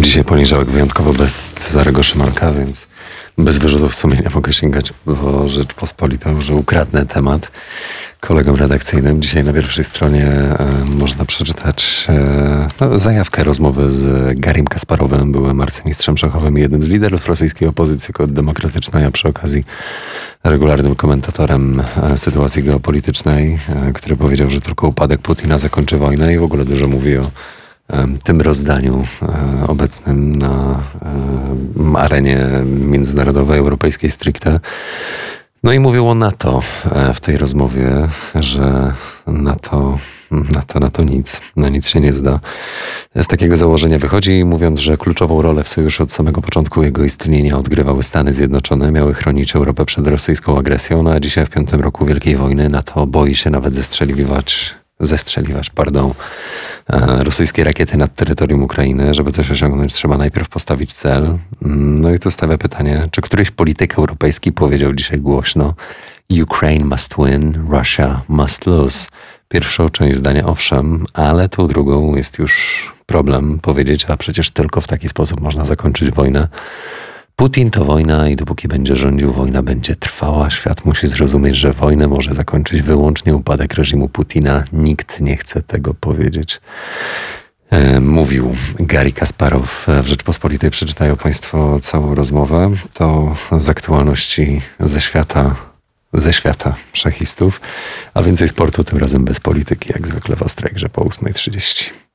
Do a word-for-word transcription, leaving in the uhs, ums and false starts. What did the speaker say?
Dzisiaj poniedziałek wyjątkowo bez Cezarego Szymanka, więc bez wyrzutów sumienia mogę sięgać po Rzeczpospolitą, że ukradnę temat kolegom redakcyjnym. Dzisiaj na pierwszej stronie e, można przeczytać e, no, zajawkę rozmowy z Garim Kasparowem, byłym arcymistrzem szachowym i jednym z liderów rosyjskiej opozycji demokratycznej, a przy okazji regularnym komentatorem e, sytuacji geopolitycznej, e, który powiedział, że tylko upadek Putina zakończy wojnę i w ogóle dużo mówi o tym rozdaniu e, obecnym na e, arenie międzynarodowej, europejskiej stricte. No i mówił o NATO e, w tej rozmowie, że NATO, NATO, NATO nic, na nic się nie zda. Z takiego założenia wychodzi, mówiąc, że kluczową rolę w sojuszu od samego początku jego istnienia odgrywały Stany Zjednoczone, miały chronić Europę przed rosyjską agresją, no a dzisiaj w piątym roku Wielkiej Wojny NATO boi się nawet zestrzeliwać, zestrzeliwać, pardon, rosyjskie rakiety nad terytorium Ukrainy. Żeby coś osiągnąć, trzeba najpierw postawić cel. No i tu stawia pytanie, czy któryś polityk europejski powiedział dzisiaj głośno: Ukraine must win, Russia must lose. Pierwszą część zdania owszem, ale tą drugą jest już problem powiedzieć, a przecież tylko w taki sposób można zakończyć wojnę. Putin to wojna i dopóki będzie rządził, wojna będzie trwała. Świat musi zrozumieć, że wojnę może zakończyć wyłącznie upadek reżimu Putina. Nikt nie chce tego powiedzieć. E, mówił Gari Kasparow w Rzeczpospolitej. Przeczytają Państwo całą rozmowę. To z aktualności ze świata, ze świata szachistów. A więcej sportu, tym razem bez polityki, jak zwykle w Ostrej Grze po ósma trzydzieści.